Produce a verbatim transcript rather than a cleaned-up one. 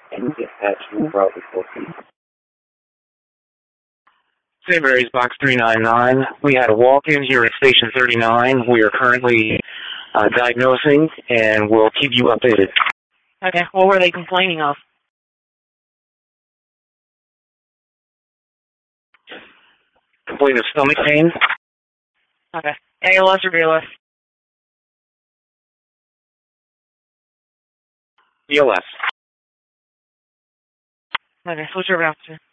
and dispatch to Bravo fourteen. Saint Mary's Box three nine nine. We had a walk-in here at Station thirty-nine. We are currently uh, diagnosing, and we'll keep you updated. Okay, what were they complaining of? Complaint of stomach pain? Okay. A L S or B L S? B L S. Okay, switch over after.